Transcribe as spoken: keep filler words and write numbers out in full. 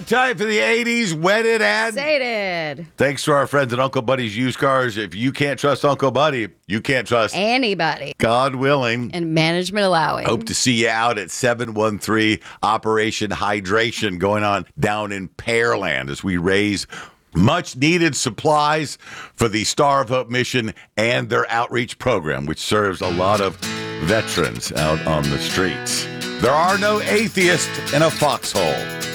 Time for the eighties. When it and Sated. Thanks to our friends at Uncle Buddy's Used Cars. If you can't trust Uncle Buddy, you can't trust Anybody. God willing. And management allowing. Hope to see you out at seven one three Operation Hydration going on down in Pearland as we raise much needed supplies for the Star of Hope mission and their outreach program, which serves a lot of veterans out on the streets. There are no atheists in a foxhole.